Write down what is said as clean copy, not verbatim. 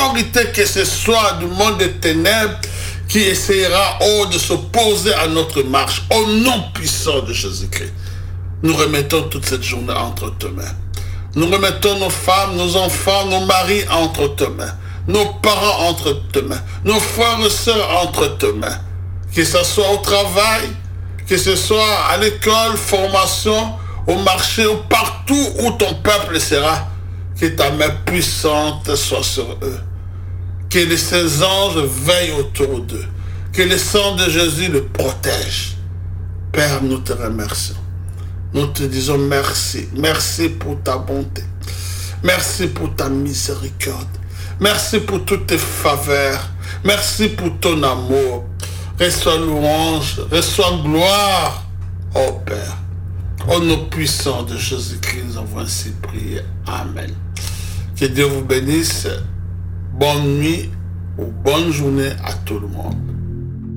autorité que ce soit du monde des ténèbres qui essaiera de s'opposer à notre marche. Au nom puissant de Jésus-Christ, nous remettons toute cette journée entre tes mains. Nous remettons nos femmes, nos enfants, nos maris entre tes mains. Nos parents entre tes mains. Nos frères et sœurs entre tes mains. Que ce soit au travail, que ce soit à l'école, formation, au marché, ou partout où ton peuple sera. Que ta main puissante soit sur eux. Que ces anges veillent autour d'eux. Que le sang de Jésus le protège. Père, nous te remercions. Nous te disons merci. Merci pour ta bonté. Merci pour ta miséricorde. Merci pour toutes tes faveurs. Merci pour ton amour. Reçois louange, reçois gloire, ô Père. Au nom puissant de Jésus-Christ, nous avons ainsi prié. Amen. Que Dieu vous bénisse. Bonne nuit ou bonne journée à tout le monde.